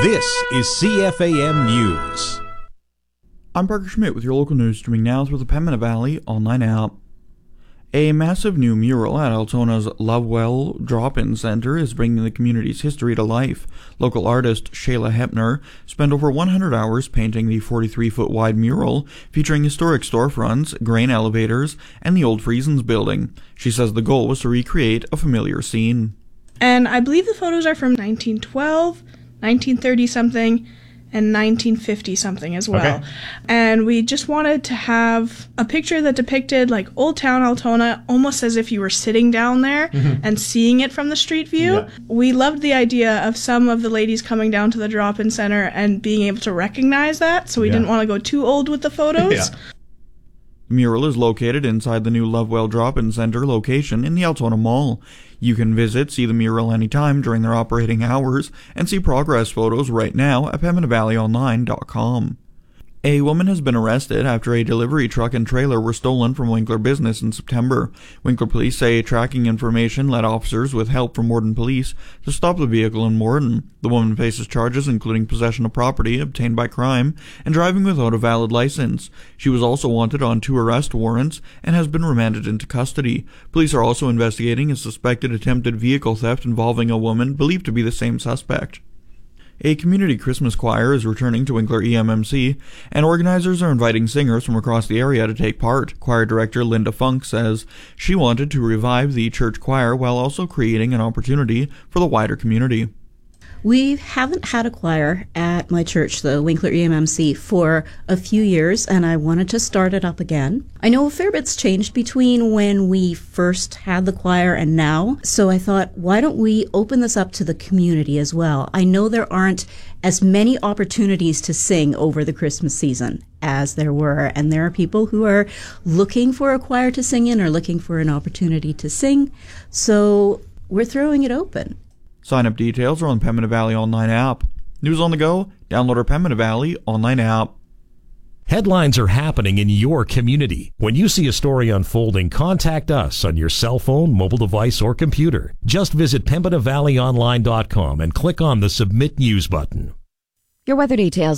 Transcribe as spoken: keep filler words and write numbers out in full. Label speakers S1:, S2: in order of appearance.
S1: This is C F A M News.
S2: I'm Parker Schmidt with your local news, streaming now through the Pembina Valley online app. A massive new mural at Altona's Lovewell Drop-In Centre is bringing the community's history to life. Local artist Shayla Hepner spent over one hundred hours painting the forty-three foot wide mural featuring historic storefronts, grain elevators, and the old Friesens building. She says the goal was to recreate a familiar scene.
S3: And I believe the photos are from nineteen twelve, nineteen thirty something, and nineteen fifty something as well. Okay. And we just wanted to have a picture that depicted like Old Town Altona, almost as if you were sitting down there mm-hmm. and seeing it from the street view. Yeah. We loved the idea of some of the ladies coming down to the drop-in center and being able to recognize that, so we yeah. didn't want to go too old with the photos. Yeah.
S2: The mural is located inside the new Lovewell Drop-In Center location in the Altona Mall. You can visit, see the mural anytime during their operating hours, and see progress photos right now at pembina valley online dot com. A woman has been arrested after a delivery truck and trailer were stolen from Winkler Business in September. Winkler police say tracking information led officers with help from Morden Police to stop the vehicle in Morden. The woman faces charges including possession of property obtained by crime and driving without a valid license. She was also wanted on two arrest warrants and has been remanded into custody. Police are also investigating a suspected attempted vehicle theft involving a woman believed to be the same suspect. A community Christmas choir is returning to Winkler E M M C, and organizers are inviting singers from across the area to take part. Choir director Linda Funk says she wanted to revive the church choir while also creating an opportunity for the wider community.
S4: We haven't had a choir at my church, the Winkler E M M C, for a few years, and I wanted to start it up again. I know a fair bit's changed between when we first had the choir and now, so I thought, why don't we open this up to the community as well? I know there aren't as many opportunities to sing over the Christmas season as there were, and there are people who are looking for a choir to sing in or looking for an opportunity to sing, so we're throwing it open.
S2: Sign-up details are on the Pembina Valley Online app. News on the go? Download our Pembina Valley Online app.
S1: Headlines are happening in your community. When you see a story unfolding, contact us on your cell phone, mobile device, or computer. Just visit pembina valley online dot com and click on the Submit News button.
S5: Your weather details